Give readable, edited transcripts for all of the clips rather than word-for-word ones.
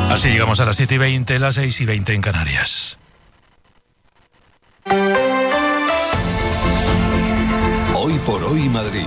Así llegamos a las 7:20, las 6:20 en Canarias. Hoy por hoy Madrid.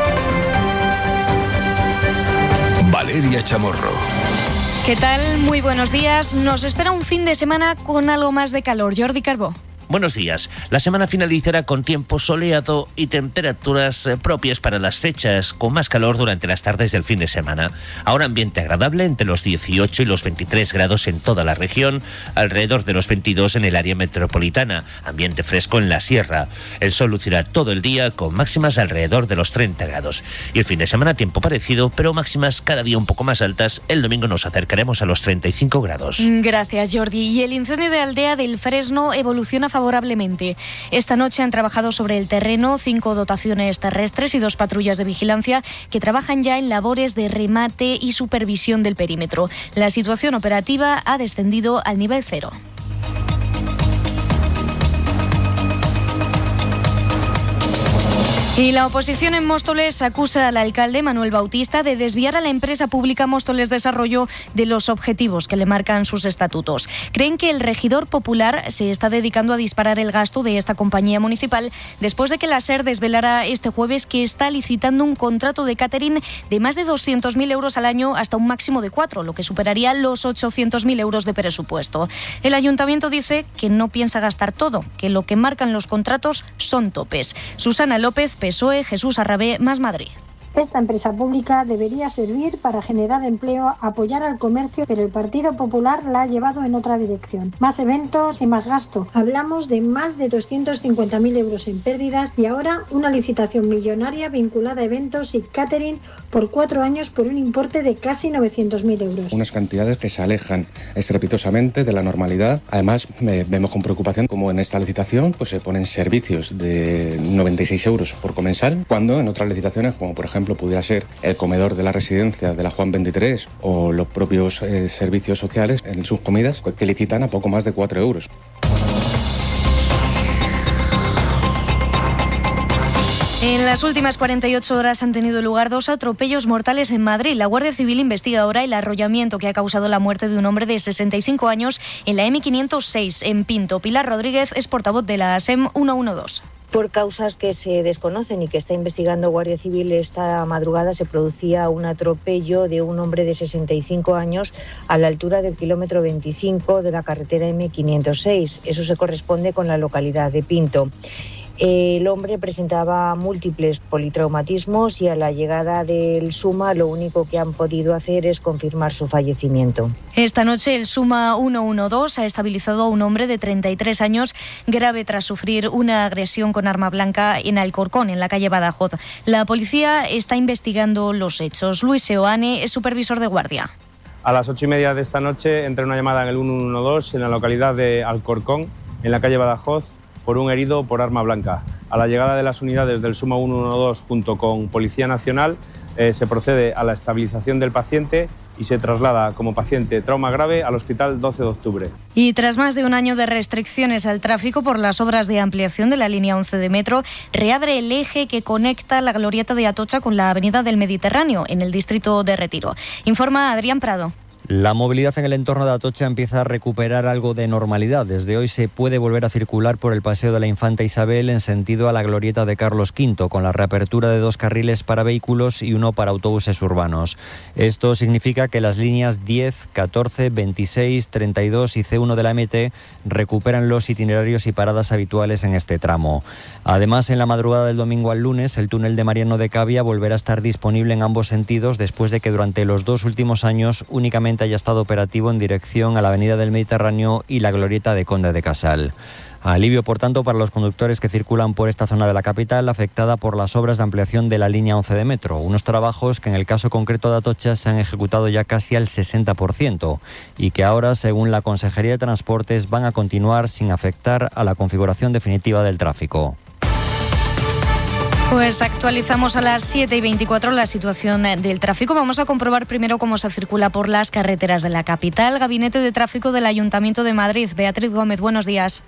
Valeria Chamorro. ¿Qué tal? Muy buenos días. Nos espera un fin de semana con algo más de calor. Jordi Carbó. Buenos días. La semana finalizará con tiempo soleado y temperaturas propias para las fechas, con más calor durante las tardes del fin de semana. Ahora ambiente agradable entre los 18 y los 23 grados en toda la región, alrededor de los 22 en el área metropolitana, ambiente fresco en la sierra. El sol lucirá todo el día con máximas alrededor de los 30 grados. Y el fin de semana tiempo parecido, pero máximas cada día un poco más altas. El domingo nos acercaremos a los 35 grados. Gracias, Jordi. Y el incendio de Aldea del Fresno evoluciona favorablemente. Esta noche han trabajado sobre el terreno 5 dotaciones terrestres y 2 patrullas de vigilancia que trabajan ya en labores de remate y supervisión del perímetro. La situación operativa ha descendido al nivel 0. Y la oposición en Móstoles acusa al alcalde Manuel Bautista de desviar a la empresa pública Móstoles Desarrollo de los objetivos que le marcan sus estatutos. Creen que el regidor popular se está dedicando a disparar el gasto de esta compañía municipal después de que la SER desvelara este jueves que está licitando un contrato de catering de más de 200.000 euros al año hasta un máximo de 4, lo que superaría los 800.000 euros de presupuesto. El ayuntamiento dice que no piensa gastar todo, que lo que marcan los contratos son topes. Susana López, PSOE, Jesús Arrabé, Más Madrid. Esta empresa pública debería servir para generar empleo, apoyar al comercio, pero el Partido Popular la ha llevado en otra dirección. Más eventos y más gasto. Hablamos de más de 250.000 euros en pérdidas y ahora una licitación millonaria vinculada a eventos y catering por 4 años por un importe de casi 900.000 euros. Unas cantidades que se alejan estrepitosamente de la normalidad. Además, vemos con preocupación como en esta licitación pues se ponen servicios de 96 euros por comensal, cuando en otras licitaciones, como por ejemplo pudiera ser el comedor de la residencia de la Juan 23 o los propios servicios sociales en sus comidas, que licitan a poco más de 4 euros. En las últimas 48 horas han tenido lugar 2 atropellos mortales en Madrid. La Guardia Civil investiga ahora el arrollamiento que ha causado la muerte de un hombre de 65 años en la M506 en Pinto. Pilar Rodríguez es portavoz de la SEM 112. Por causas que se desconocen y que está investigando Guardia Civil, esta madrugada se producía un atropello de un hombre de 65 años a la altura del kilómetro 25 de la carretera M506. Eso se corresponde con la localidad de Pinto. El hombre presentaba múltiples politraumatismos y a la llegada del SUMA lo único que han podido hacer es confirmar su fallecimiento. Esta noche el SUMA 112 ha estabilizado a un hombre de 33 años grave tras sufrir una agresión con arma blanca en Alcorcón, en la calle Badajoz. La policía está investigando los hechos. Luis Seoane es supervisor de guardia. A las 8:30 de esta noche entra una llamada en el 112 en la localidad de Alcorcón, en la calle Badajoz, por un herido por arma blanca. A la llegada de las unidades del SUMA 112 junto con Policía Nacional se procede a la estabilización del paciente y se traslada como paciente trauma grave al Hospital 12 de Octubre. Y tras más de un año de restricciones al tráfico por las obras de ampliación de la línea 11 de metro, reabre el eje que conecta la glorieta de Atocha con la avenida del Mediterráneo, en el distrito de Retiro. Informa Adrián Prado. La movilidad en el entorno de Atocha empieza a recuperar algo de normalidad. Desde hoy se puede volver a circular por el Paseo de la Infanta Isabel en sentido a la glorieta de Carlos V, con la reapertura de 2 carriles para vehículos y 1 para autobuses urbanos. Esto significa que las líneas 10, 14, 26, 32 y C1 de la MT recuperan los itinerarios y paradas habituales en este tramo. Además, en la madrugada del domingo al lunes, el túnel de Mariano de Cavia volverá a estar disponible en ambos sentidos después de que durante los 2 últimos años únicamente haya estado operativo en dirección a la avenida del Mediterráneo y la glorieta de Conde de Casal. Alivio, por tanto, para los conductores que circulan por esta zona de la capital afectada por las obras de ampliación de la línea 11 de metro, unos trabajos que en el caso concreto de Atocha se han ejecutado ya casi al 60% y que ahora, según la Consejería de Transportes, van a continuar sin afectar a la configuración definitiva del tráfico. Pues actualizamos a las 7:24 la situación del tráfico. Vamos a comprobar primero cómo se circula por las carreteras de la capital. Gabinete de Tráfico del Ayuntamiento de Madrid. Beatriz Gómez, buenos días.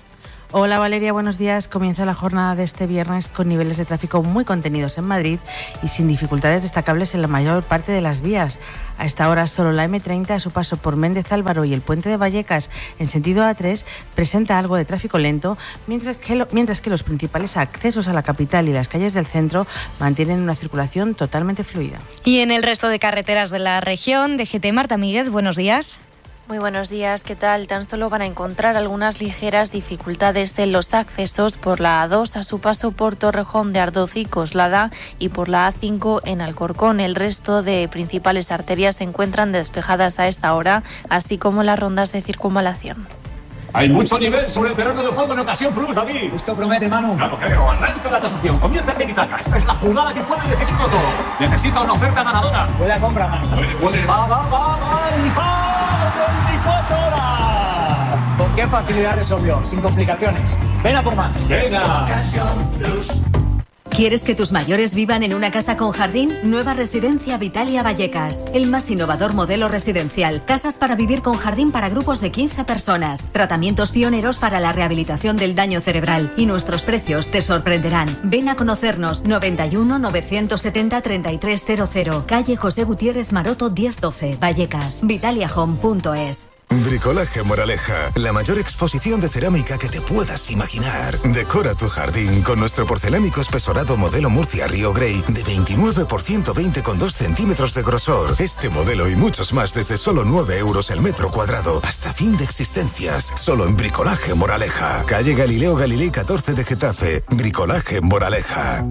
Hola Valeria, buenos días. Comienza la jornada de este viernes con niveles de tráfico muy contenidos en Madrid y sin dificultades destacables en la mayor parte de las vías. A esta hora solo la M30 a su paso por Méndez Álvaro y el puente de Vallecas en sentido A3 presenta algo de tráfico lento, mientras que los principales accesos a la capital y las calles del centro mantienen una circulación totalmente fluida. Y en el resto de carreteras de la región, DGT Marta Míguez, buenos días. Muy buenos días, ¿qué tal? Tan solo van a encontrar algunas ligeras dificultades en los accesos por la A2 a su paso por Torrejón de Ardoz y Coslada y por la A5 en Alcorcón. El resto de principales arterias se encuentran despejadas a esta hora, así como las rondas de circunvalación. Hay mucho nivel sobre el terreno de juego en ocasión plus, David. Esto promete, Manu. Claro, creo. Arranca la tasación. Comienza el Itaca. Esta es la jugada que puede decidirlo todo. Necesita una oferta ganadora. Buena compra, Manu. Va. 24 horas. ¿Con qué facilidad resolvió? Sin complicaciones. Ven a por más. Venga. ¿Quieres que tus mayores vivan en una casa con jardín? Nueva Residencia Vitalia Vallecas. El más innovador modelo residencial. Casas para vivir con jardín para grupos de 15 personas. Tratamientos pioneros para la rehabilitación del daño cerebral. Y nuestros precios te sorprenderán. Ven a conocernos. 91 970 3300. Calle José Gutiérrez Maroto 1012. Vallecas. vitaliahome.es. Bricolaje Moraleja, la mayor exposición de cerámica que te puedas imaginar. Decora tu jardín con nuestro porcelánico espesorado modelo Murcia Río Grey de 29 por 120,2 centímetros de grosor. Este modelo y muchos más desde solo 9 euros el metro cuadrado. Hasta fin de existencias. Solo en Bricolaje Moraleja. Calle Galileo Galilei 14 de Getafe. Bricolaje Moraleja.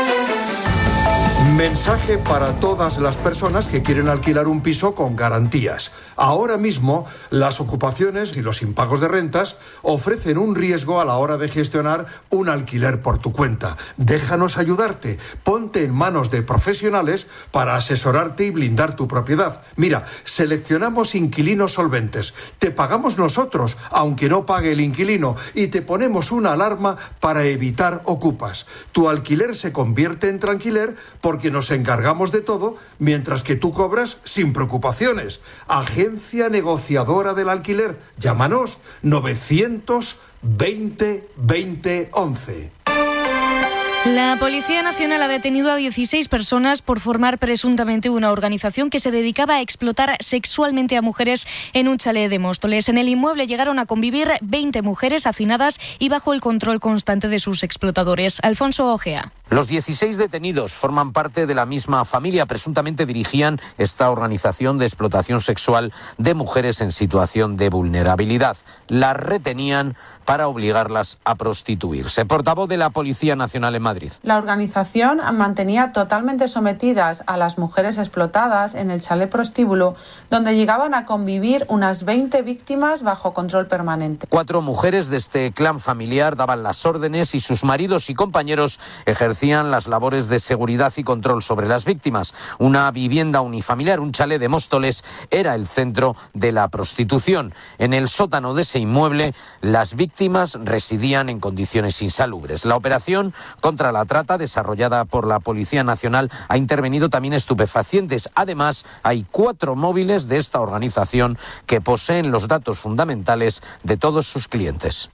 Mensaje para todas las personas que quieren alquilar un piso con garantías. Ahora mismo, las ocupaciones y los impagos de rentas ofrecen un riesgo a la hora de gestionar un alquiler por tu cuenta. Déjanos ayudarte. Ponte en manos de profesionales para asesorarte y blindar tu propiedad. Mira, seleccionamos inquilinos solventes. Te pagamos nosotros, aunque no pague el inquilino, y te ponemos una alarma para evitar ocupas. Tu alquiler se convierte en tranquiler porque nos encargamos de todo, mientras que tú cobras sin preocupaciones. Agencia Negociadora del Alquiler. Llámanos 920 20 11. La Policía Nacional ha detenido a 16 personas por formar presuntamente una organización que se dedicaba a explotar sexualmente a mujeres en un chalet de Móstoles. En el inmueble llegaron a convivir 20 mujeres hacinadas y bajo el control constante de sus explotadores. Alfonso Ojea. Los 16 detenidos forman parte de la misma familia. Presuntamente dirigían esta organización de explotación sexual de mujeres en situación de vulnerabilidad. Las retenían para obligarlas a prostituirse. Portavoz de la Policía Nacional en Madrid. La organización mantenía totalmente sometidas a las mujeres explotadas en el chalet prostíbulo, donde llegaban a convivir unas 20 víctimas bajo control permanente. 4 mujeres de este clan familiar daban las órdenes y sus maridos y compañeros ejercían las labores de seguridad y control sobre las víctimas. Una vivienda unifamiliar, un chalet de Móstoles, era el centro de la prostitución. En el sótano de ese inmueble, las víctimas residían en condiciones insalubres. La operación contra la trata, desarrollada por la Policía Nacional, ha intervenido también estupefacientes. Además, hay 4 móviles de esta organización que poseen los datos fundamentales de todos sus clientes.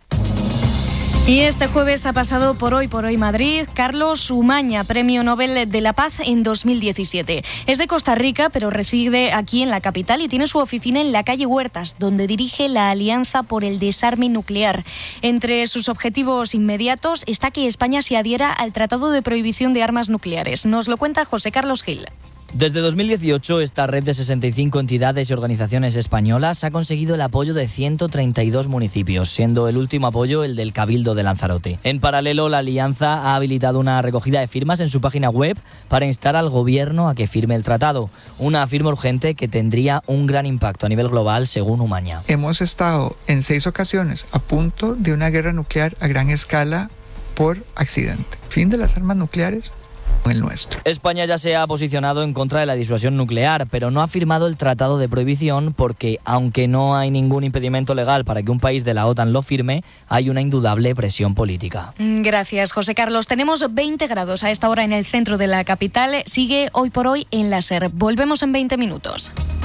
Y este jueves ha pasado por Hoy Madrid Carlos Umaña, Premio Nobel de la Paz en 2017. Es de Costa Rica, pero reside aquí en la capital y tiene su oficina en la calle Huertas, donde dirige la Alianza por el Desarme Nuclear. Entre sus objetivos inmediatos está que España se adhiera al Tratado de Prohibición de Armas Nucleares. Nos lo cuenta José Carlos Gil. Desde 2018, esta red de 65 entidades y organizaciones españolas ha conseguido el apoyo de 132 municipios, siendo el último apoyo el del Cabildo de Lanzarote. En paralelo, la Alianza ha habilitado una recogida de firmas en su página web para instar al Gobierno a que firme el tratado. Una firma urgente que tendría un gran impacto a nivel global, según Umaña. Hemos estado en 6 ocasiones a punto de una guerra nuclear a gran escala por accidente. Fin de las armas nucleares. El nuestro. España ya se ha posicionado en contra de la disuasión nuclear, pero no ha firmado el Tratado de Prohibición porque, aunque no hay ningún impedimento legal para que un país de la OTAN lo firme, hay una indudable presión política. Gracias, José Carlos. Tenemos 20 grados a esta hora en el centro de la capital. Sigue Hoy por Hoy en la SER. Volvemos en 20 minutos.